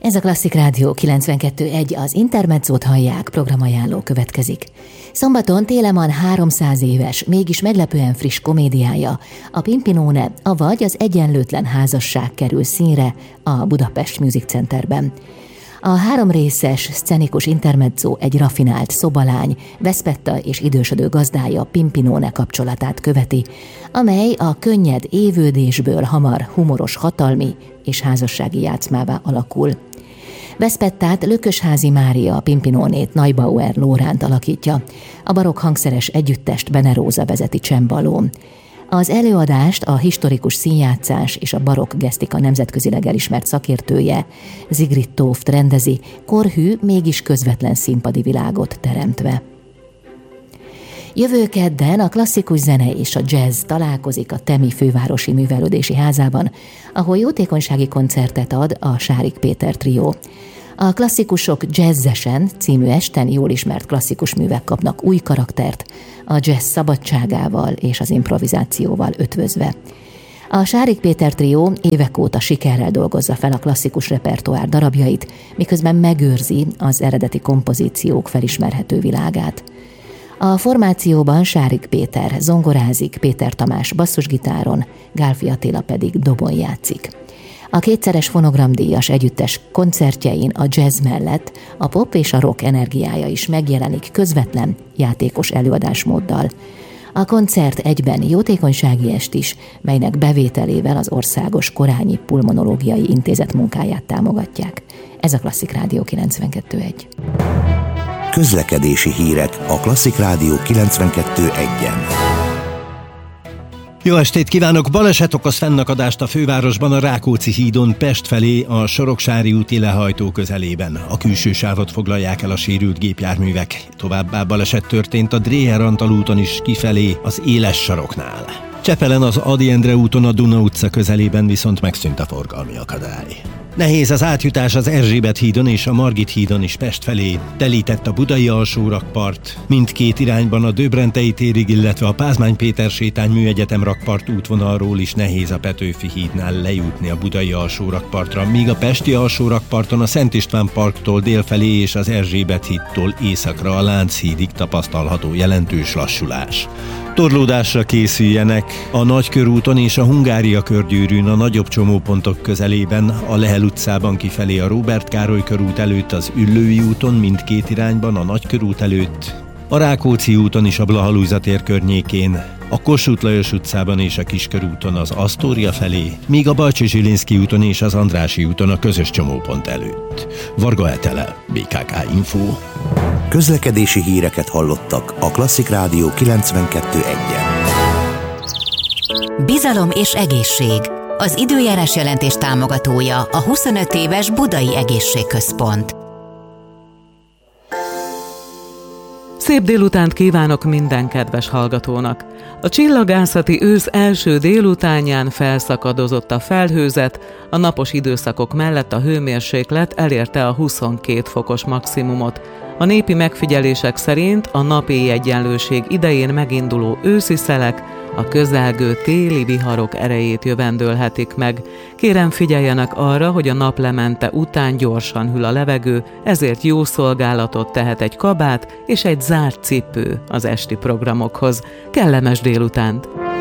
Ez a Klasszik Rádió 92.1, az Intermezzót hallják, programajánló következik. Szombaton Téleman 300 éves, mégis meglepően friss komédiája, a Pimpinóne, avagy az Egyenlőtlen házasság kerül színre a Budapest Music Centerben. A 3 részes szcenikus intermezzó egy rafinált szobalány, Veszpetta és idősödő gazdája Pimpinóne kapcsolatát követi, amely a könnyed évődésből hamar humoros hatalmi és házassági játszmává alakul. Veszpettát Lökösházi Mária, Pimpinónét Neubauer Lóránt alakítja, a barokk hangszeres együttest Bene Róza vezeti csembalón. Az előadást a historikus színjátszás és a barokk gesztika nemzetközileg elismert szakértője, Sigrid Tóft rendezi, korhű, mégis közvetlen színpadi világot teremtve. Jövő kedden a klasszikus zene és a jazz találkozik a Temi Fővárosi Művelődési Házában, ahol jótékonysági koncertet ad a Sárik Péter trió. A Klasszikusok Jazzesen című esten jól ismert klasszikus művek kapnak új karaktert, a jazz szabadságával és az improvizációval ötvözve. A Sárik Péter trió évek óta sikerrel dolgozza fel a klasszikus repertoár darabjait, miközben megőrzi az eredeti kompozíciók felismerhető világát. A formációban Sárik Péter zongorázik, Péter Tamás basszusgitáron, Gálfi Attila pedig dobon játszik. A 2-szeres fonogramdíjas együttes koncertjein a jazz mellett a pop és a rock energiája is megjelenik közvetlen, játékos előadásmóddal. A koncert egyben jótékonysági est is, melynek bevételével az Országos Korányi Pulmonológiai Intézet munkáját támogatják. Ez a Klasszik Rádió 92.1. Közlekedési hírek a Klasszik Rádió 92.1-en. Jó estét kívánok! Baleset okoz fennakadást a fővárosban a Rákóczi hídon Pest felé a Soroksári úti lehajtó közelében. A külső sávot foglalják el a sérült gépjárművek. Továbbá baleset történt a Dréher-Antal úton is kifelé az éles saroknál. Csepelen az Ady Endre úton a Duna utca közelében viszont megszűnt a forgalmi akadály. Nehéz az átjutás az Erzsébet hídon és a Margit hídon is Pest felé. Telített a budai alsórakpart, mindkét irányban a Döbrentei térig, illetve a Pázmány Péter sétány Műegyetem rakpart útvonalról is nehéz a Petőfi hídnál lejutni a budai alsórakpartra, míg a pesti alsórakparton a Szent István parktól délfelé és az Erzsébet hídtól északra a Lánchídig tapasztalható jelentős lassulás. Torlódásra készüljenek a Nagykörúton és a Hungária körgyűrűn a nagyobb csomópontok közelében, a Lehel utcában kifelé a Róbert Károly körút előtt, az Üllői úton mindkét irányban, a Nagykörút előtt, a Rákóczi úton is a Blaha Lujza tér környékén, a Kossuth Lajos utcában és a Kiskörúton az Asztória felé, míg a Balcsy-Zsilinszky úton és az Andrássy úton a közös csomópont előtt. Varga Etele, BKK Info. Közlekedési híreket hallottak a Klasszik Rádió 92.1-en. Bizalom és egészség. Az időjárás jelentés támogatója a 25 éves Budai Egészségközpont. Szép délutánt kívánok minden kedves hallgatónak! A csillagászati ősz első délutánján felszakadozott a felhőzet, a napos időszakok mellett a hőmérséklet elérte a 22 fokos maximumot. A népi megfigyelések szerint a nap-éj-egyenlőség idején meginduló őszi szelek a közelgő téli viharok erejét jövendőlhetik meg. Kérem, figyeljenek arra, hogy a naplemente után gyorsan hűl a levegő, ezért jó szolgálatot tehet egy kabát és egy zárt cipő az esti programokhoz. Kellemes délutánt!